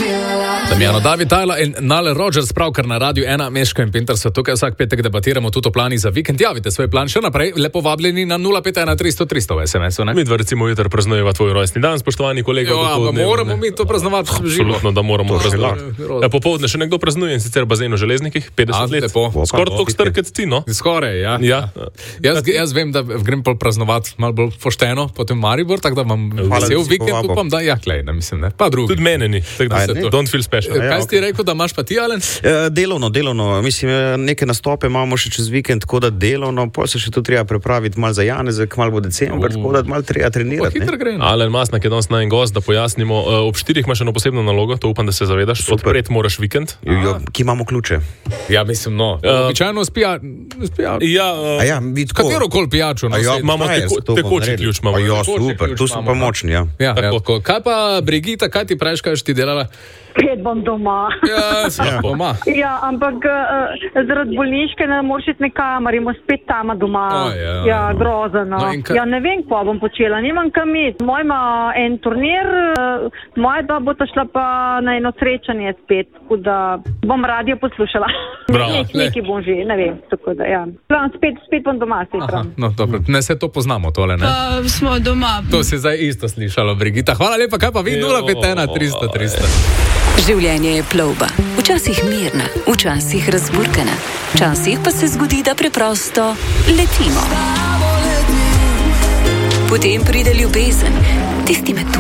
Damjano David, Tyler in Nile Rodgers, pravkar na Radiu 1, Meško in Pinter so tukaj vsak petek debatiramo tudi o planih za vikend. Javite svoj plan še naprej, lepo vabljeni na 051 300 300 v SMS-u, ne? Mi dva recimo jutri praznujeva tvoj rojstni dan, spoštovani kolega. Moramo mi to praznovati živo. Absolutno, da moramo praznovati. Popoldne še nekdo praznuje, in sicer bazen v Železnikih, 50 let. Skoraj toliko star kot ti, no? Skoraj, ja. Jaz vem, da grem pol praznovati malo bolj pošteno, potem Maribor, tako da imam vesel vikend, upam, da klej, ne mislim, ne. Pa drugi. Tudi mene ni, tako da se don't feel special. Kaj si ti rekel, da imaš pa ti, Alen? Delovno. Mislim, neke nastope imamo še čez vikend, tako da delovno, pol se še tu treba prepraviti malo za Janezek, malo bo december, tako da malo treba trenirati. Hitro gre. Alen Masnak je danes najin gost, da pojasnimo. Ob 4 imaš eno posebno nalogo, to upam, da se zavedaš. Odpreti moraš vikend. Ki imamo ključe. Ja, mislim, no. Običajno spija. Katero kol pijačo? Imamo tekoči ključ. Super, tu smo pa močni, ja. Kaj pa, Brigita, kaj ti praviš, kaj ti delala? Spet bom doma. Doma. Ja, ampak zaradi bolniške ne moreš iti nekam, moramo spet tam doma. Grozno. Ja, ne vem, kaj bom počela, nimam kam iti. Moj ima en turnir, moja dva bo šla pa na eno srečanje spet, tako da bom radio poslušala. Nekaj bom že, ne vem, tako da, ja. Spet bom doma. No, dobro, ne se to poznamo tole, ne? Smo doma. To si zdaj isto slišalo, Brigita. Hvala lepa, kaj pa vi? 051 300 300. Življenje je plovba. Včasih mirna, včasih razburkana. Včasih pa se zgodi, da preprosto letimo. Potem pride ljubezen, tisti metulj.